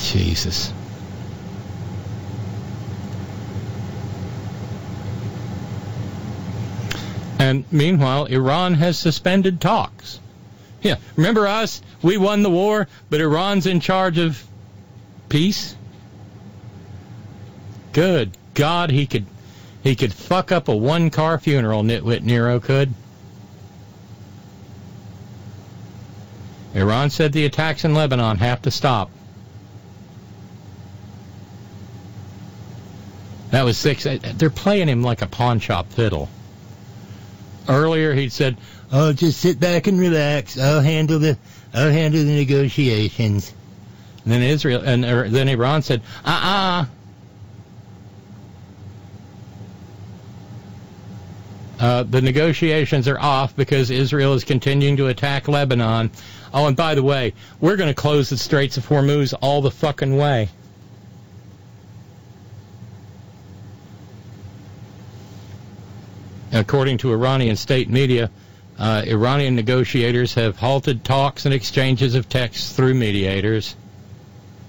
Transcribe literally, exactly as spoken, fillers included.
Jesus. And meanwhile, Iran has suspended talks. Yeah, remember us? We won the war, but Iran's in charge of peace? Good God, he could he could fuck up a one-car funeral, Nitwit Nero could. Iran said the attacks in Lebanon have to stop. That was six. They're playing him like a pawn shop fiddle. Earlier he'd said, "Oh, just sit back and relax. I'll handle the, I'll handle the negotiations." And then Israel and er, then Iran said, "Uh-uh." Uh, the negotiations are off because Israel is continuing to attack Lebanon. Oh, and by the way, we're going to close the Straits of Hormuz all the fucking way. According to Iranian state media, uh, Iranian negotiators have halted talks and exchanges of texts through mediators.